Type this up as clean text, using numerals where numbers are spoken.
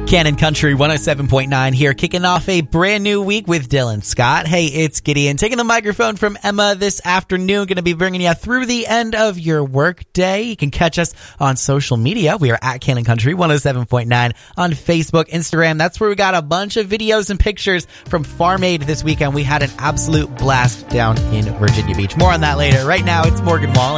Cannon Country 107.9 here, kicking off a brand new week with Dylan Scott. Hey, it's Gideon taking the microphone from Emma this afternoon. Going to be bringing you through the end of your work day. You can catch us on social media. We are at Cannon Country 107.9 on Facebook, Instagram. That's where we got a bunch of videos and pictures from Farm Aid this weekend. We had an absolute blast down in Virginia Beach. More on that later. Right now, it's Morgan Wall.